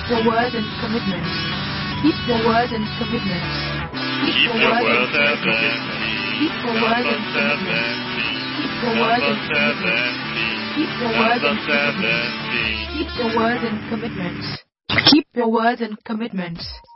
your word and commitments. Keep your word and commitments. Keep your word and commitments. Keep your word and commitments. Keep your word and commitments. Keep your word and commitments. Keep your word and commitments. Keep your word and commitments.